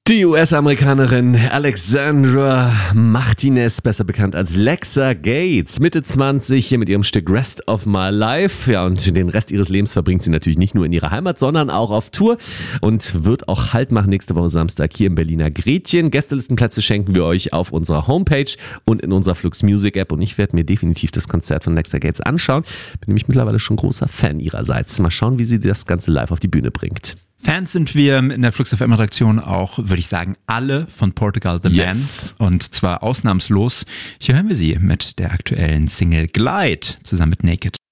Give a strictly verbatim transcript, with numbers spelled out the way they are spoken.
Die U S-Amerikanerin Alexandra Martinez, besser bekannt als Lexa Gates, Mitte zwanzig, hier mit ihrem Stück Rest of My Life. Ja, und den Rest ihres Lebens verbringt sie natürlich nicht nur in ihrer Heimat, sondern auch auf Tour und wird auch Halt machen nächste Woche Samstag hier im Berliner Gretchen. Gästelistenplätze schenken wir euch auf unserer Homepage und in unserer Flux Music App, und ich werde mir definitiv das Konzert von Lexa Gates anschauen. Bin nämlich mittlerweile schon großer Fan ihrerseits. Mal schauen, wie sie das Ganze live auf die Bühne bringt. Fans sind wir in der Flux F M-Redaktion auch, würde ich sagen, alle von Portugal The Yes. Man. Und zwar ausnahmslos. Hier hören wir sie mit der aktuellen Single Glide zusammen mit Naked.